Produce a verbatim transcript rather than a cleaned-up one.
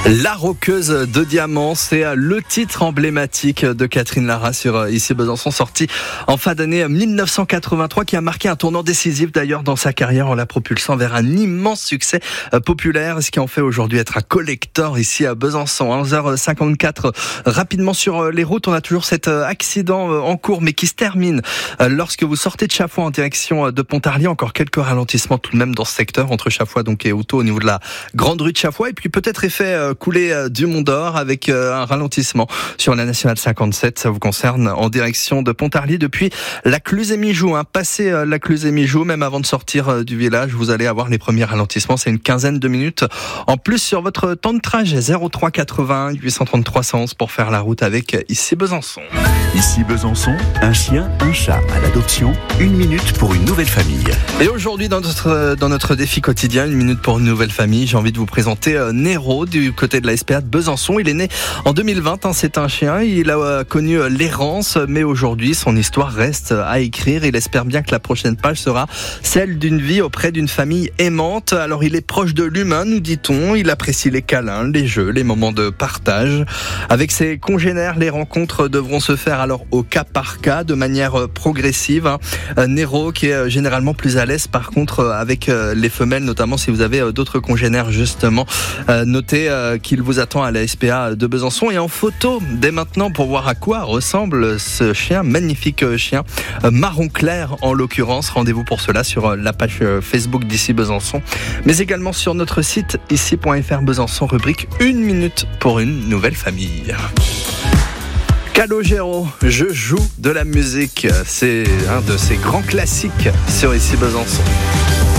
La roqueuse de diamants, c'est le titre emblématique de Catherine Lara sur Ici Besançon, sorti en fin d'année mille neuf cent quatre-vingt-trois, qui a marqué un tournant décisif d'ailleurs dans sa carrière en la propulsant vers un immense succès populaire, ce qui en fait aujourd'hui être un collector ici à Besançon. onze heures cinquante-quatre, rapidement sur les routes, on a toujours cet accident en cours mais qui se termine lorsque vous sortez de Chaffois en direction de Pontarlier. Encore quelques ralentissements tout de même dans ce secteur entre Chaffois donc et Houtot au niveau de la grande rue de Chaffois, et puis peut-être effet coulé du Mont d'Or avec un ralentissement sur la nationale cinquante-sept. Ça vous concerne en direction de Pontarlier depuis la Cluse-et-Mijoux. Hein. Passé la Cluse-et-Mijoux, même avant de sortir du village, vous allez avoir les premiers ralentissements. C'est une quinzaine de minutes en plus sur votre temps de trajet. zéro trois quatre-vingts huit cent trente-trois cent onze pour faire la route avec Ici Besançon. Ici Besançon, un chien, un chat à l'adoption, une minute pour une nouvelle famille. Et aujourd'hui, dans notre, dans notre défi quotidien, une minute pour une nouvelle famille, j'ai envie de vous présenter Nero du côté de la S P A de Besançon. Il est né en deux mille vingt, hein, c'est un chien, il a connu l'errance, mais aujourd'hui son histoire reste à écrire. Il espère bien que la prochaine page sera celle d'une vie auprès d'une famille aimante. Alors il est proche de l'humain, nous dit-on, il apprécie les câlins, les jeux, les moments de partage. Avec ses congénères, les rencontres devront se faire alors au cas par cas, de manière progressive. Hein. Nero qui est généralement plus à l'aise par contre avec les femelles, notamment si vous avez d'autres congénères justement. Notez qu'il vous attend à la S P A de Besançon et en photo dès maintenant pour voir à quoi ressemble ce chien, magnifique chien, marron clair en l'occurrence. Rendez-vous pour cela sur la page Facebook d'Ici Besançon, mais également sur notre site ici point f r Besançon, rubrique une minute pour une nouvelle famille. Calogero, je joue de la musique, c'est un de ces grands classiques sur Ici Besançon.